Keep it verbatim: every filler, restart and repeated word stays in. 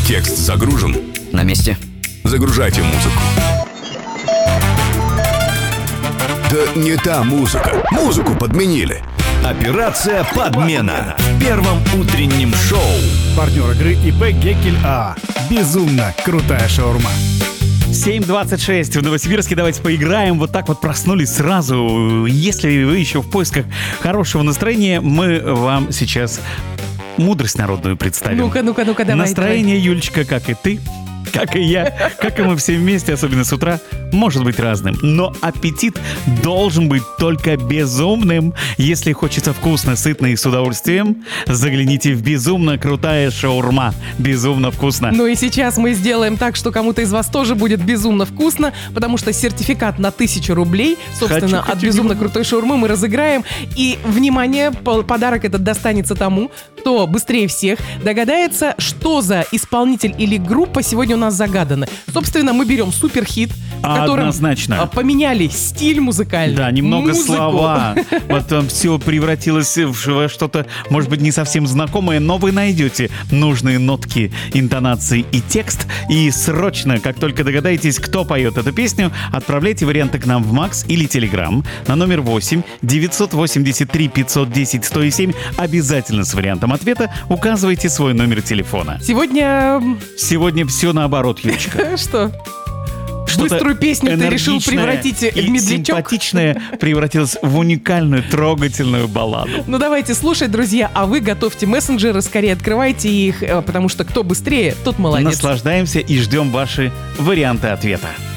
Текст загружен. На месте. Загружайте музыку. Да не та музыка. Музыку подменили. Операция «Подмена» в первом утреннем шоу. Партнер игры ИП Геккель АА. Безумно крутая шаурма. семь двадцать шесть в Новосибирске. Давайте поиграем. Вот так вот проснулись сразу. Если вы еще в поисках хорошего настроения, мы вам сейчас мудрость народную представим. Ну-ка, ну-ка, ну-ка, давай. Настроение, давай. Юлечка, как и ты, как и я, как и мы все вместе, особенно с утра, может быть разным. Но аппетит должен быть только безумным. Если хочется вкусно, сытно и с удовольствием, загляните в «Безумно крутая шаурма». Безумно вкусно. Ну и сейчас мы сделаем так, что кому-то из вас тоже будет безумно вкусно, потому что сертификат на тысячу рублей, собственно, Хочу, от хочу, безумно не- крутой шаурмы мы разыграем. И, внимание, по- подарок этот достанется тому, кто быстрее всех догадается, что за исполнитель или группа сегодня у нас загаданы. Собственно, мы берем суперхит, в котором Однозначно. а, поменяли стиль музыкальный. Да, немного музыку. слова. Потом все превратилось в во что-то, может быть, не совсем знакомое, но вы найдете нужные нотки, интонации и текст. И срочно, как только догадаетесь, кто поет эту песню, отправляйте варианты к нам в Макс или Телеграм на номер восемь девятьсот восемьдесят три пятьсот десять сто семь. Обязательно с вариантом ответа указывайте свой номер телефона. Сегодня... Сегодня все наоборот, Юлечка. Что? Что-то Быструю песню ты решил энергичное превратить в и медлячок? симпатичное превратилось в уникальную, трогательную балладу. Ну давайте слушать, друзья, а вы готовьте мессенджеры, скорее открывайте их, э, потому что кто быстрее, тот молодец. Наслаждаемся и ждем ваши варианты ответа.